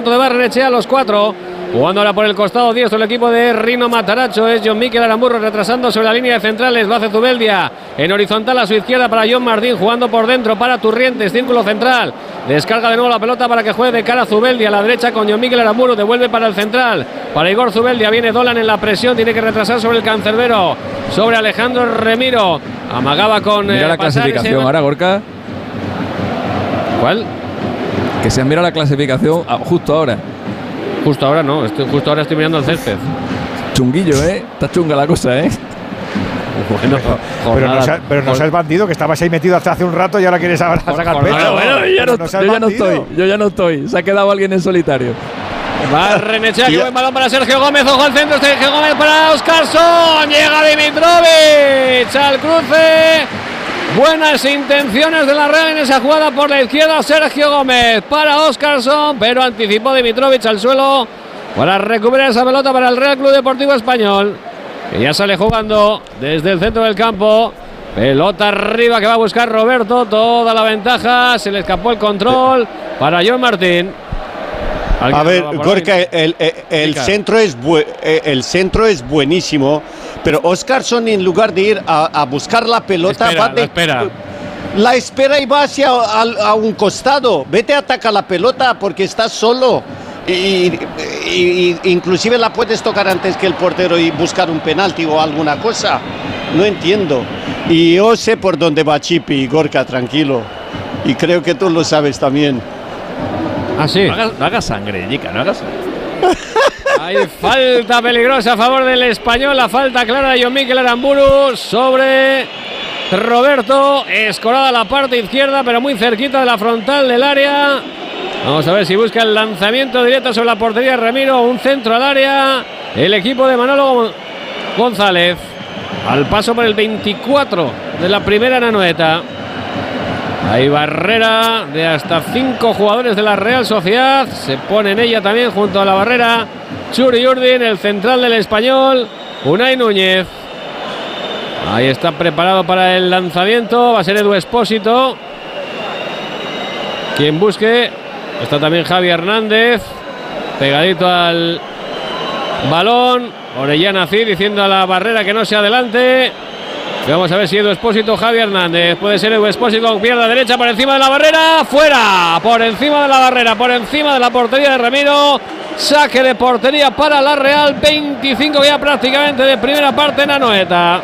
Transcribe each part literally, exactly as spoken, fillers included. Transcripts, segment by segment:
tanto de Barrenechea, los cuatro. Jugando ahora por el costado diestro el equipo de Rino Mataracho. Es John Mikel Aramburu retrasando sobre la línea de centrales. Lo hace Zubeldia en horizontal a su izquierda para John Martín. Jugando por dentro para Turrientes. Círculo central. Descarga de nuevo la pelota para que juegue de cara a Zubeldia. A la derecha con John Mikel Aramburu. Devuelve para el central. Para Igor Zubeldia. Viene Dolan en la presión. Tiene que retrasar sobre el cancerbero. Sobre Alejandro Remiro. Amagaba con. Mira eh, la clasificación ese... ahora, Gorka. ¿Cuál? Que se mira la clasificación justo ahora. Justo ahora no, estoy, justo ahora estoy mirando el césped. Chunguillo, ¿eh? Está chunga la cosa, ¿eh? Bueno, pero, pero, no, seas, pero no seas bandido, que estabas ahí metido hasta hace un rato y ahora quieres ahora sacar pecho. Bueno, bueno, yo, ya no, no yo ya no estoy, yo ya no estoy. Se ha quedado alguien en solitario. Barrenechea, que buen balón para Sergio Gómez. Ojo al centro, Sergio Gómez para Óscarson. Llega Dimitrovic al cruce. Buenas intenciones de la Real en esa jugada por la izquierda. Sergio Gómez para Óscarson, pero anticipó Dimitrovic al suelo para recuperar esa pelota para el Real Club Deportivo Español, que ya sale jugando desde el centro del campo. Pelota arriba que va a buscar Roberto. Toda la ventaja. Se le escapó el control para John Martín. A ver, Gorka, el, el, el, centro es bu el centro es buenísimo, pero Óscarson, en lugar de ir a, a buscar la pelota, espera, va de, la espera. La espera y va hacia a, a un costado. Vete a atacar la pelota porque estás solo. Y, y, y inclusive la puedes tocar antes que el portero y buscar un penalti o alguna cosa. No entiendo. Y yo sé por dónde va Chipi, Gorka, tranquilo. Y creo que tú lo sabes también. Ah, sí. No hagas, no hagas sangre, Jica, no hagas sangre. Hay falta peligrosa a favor del Español. La falta clara de John Mikel Aramburu sobre Roberto. Escorada la parte izquierda, pero muy cerquita de la frontal del área. Vamos a ver si busca el lanzamiento directo sobre la portería de Ramiro. Un centro al área. El equipo de Manolo González. Al paso por el veinticuatro de la primera Anoeta. Hay barrera de hasta cinco jugadores de la Real Sociedad. Se pone en ella también junto a la barrera Churi Urdin, el central del Español, Unai Núñez. Ahí está preparado para el lanzamiento. Va a ser Edu Espósito quien busque. Está también Javi Hernández pegadito al balón. Orellana Cid diciendo a la barrera que no se adelante. Vamos a ver si Edu Espósito, Javi Hernández. Puede ser Edu Espósito con pierna derecha por encima de la barrera. ¡Fuera! Por encima de la barrera, por encima de la portería de Ramiro. Saque de portería para la Real. veinticinco ya prácticamente de primera parte en Anoeta.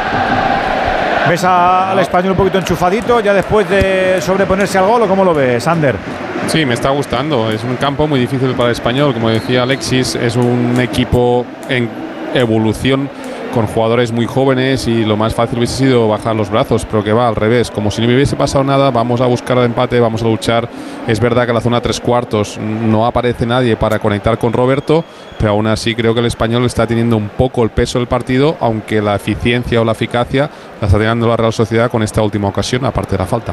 ¿Ves a, al Español un poquito enchufadito ya después de sobreponerse al gol o cómo lo ves, Ander? Sí, me está gustando. Es un campo muy difícil para el Español. Como decía Alexis, es un equipo en evolución, con jugadores muy jóvenes, y lo más fácil hubiese sido bajar los brazos, pero que va al revés, como si no hubiese pasado nada. Vamos a buscar el empate, vamos a luchar. Es verdad que en la zona tres cuartos no aparece nadie para conectar con Roberto, pero aún así creo que el Español está teniendo un poco el peso del partido, aunque la eficiencia o la eficacia la está teniendo la Real Sociedad con esta última ocasión, aparte de la falta.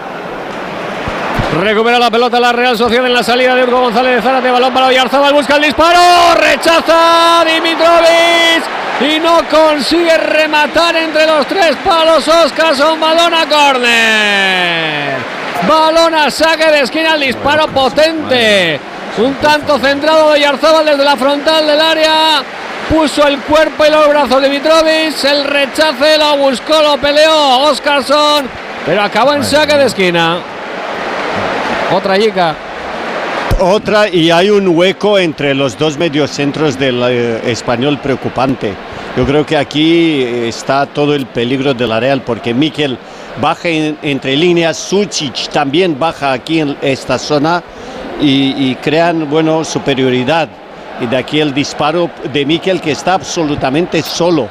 Recupera la pelota la Real Sociedad en la salida de Hugo González de Zárate. Balón para Oyarzabal, busca el disparo, rechaza Dimitrovic y no consigue rematar entre los tres palos. Óscarson, balón a córner. Balón a saque de esquina, el disparo potente. Un tanto centrado de Oyarzabal desde la frontal del área. Puso el cuerpo y los brazos de Dimitrovic. El rechace lo buscó, lo peleó Óscarson, pero acabó en saque de esquina. Otra Jica. Otra, y hay un hueco entre los dos mediocentros del eh, Español preocupante. Yo creo que aquí está todo el peligro de la Real, porque Mikel baja en, entre líneas, Sučić también baja aquí en esta zona y, y crean, bueno, superioridad. Y de aquí el disparo de Mikel, que está absolutamente solo.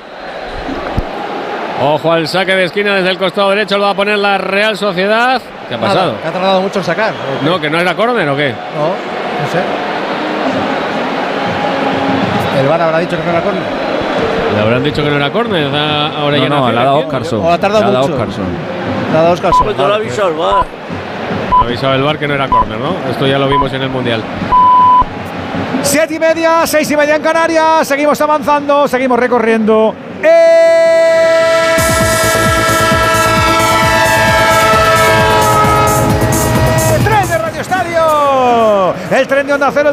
Ojo al saque de esquina desde el costado derecho, lo va a poner la Real Sociedad. ¿Qué ha pasado? ¿Que ha tardado mucho en sacar? No, que no era córner o qué. No, no sé. ¿El V A R habrá dicho que no era córner? Le habrán dicho que no era córner. Ahora no, no, le ha dado Óscarson. O ha tardado mucho. Óscarson. Le ha dado Óscarson. Pues yo lo aviso al V A R. Ha avisado el V A R que no era córner, ¿no? Esto ya lo vimos en el Mundial. Siete y media, seis y media en Canarias. Seguimos avanzando, seguimos recorriendo. ¡Eh! ¡Tren de Radio Estadio! El tren de Onda Cero.